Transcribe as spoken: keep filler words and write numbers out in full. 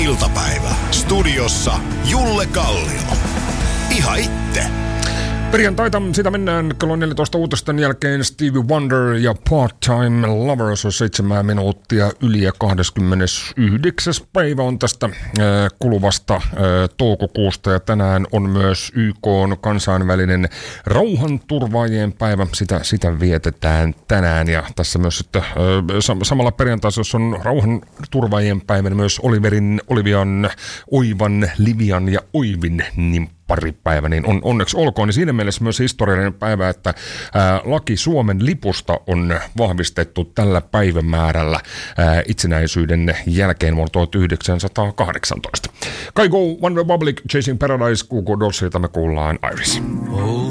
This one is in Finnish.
iltapäivä. Studiossa Julle Kallio. Ihan itse. Perjantaita, sitä mennään kello neljätoista uutisten jälkeen. Stevie Wonder ja Part-Time Lovers on seitsemän minuuttia yli ja kahdeskymmenesyhdeksäs päivä on tästä äh, kuluvasta äh, toukokuusta ja tänään on myös Y K:n kansainvälinen rauhanturvaajien päivä. Sitä, sitä vietetään tänään ja tässä myös sitten äh, sam- samalla perjantaisessa, jos on rauhanturvaajien päivä, niin myös Oliverin, Olivian, Oivan, Livian ja Oivin niin paripäivä, niin on, onneksi olkoon. Niin siinä mielessä myös historiallinen päivä, että ää, laki Suomen lipusta on vahvistettu tällä päivämäärällä ää, itsenäisyyden jälkeen vuonna tuhatyhdeksänsataakahdeksantoista. Kygo, One Republic, Chasing Paradise, Google Dollsilta me kuullaan Iris.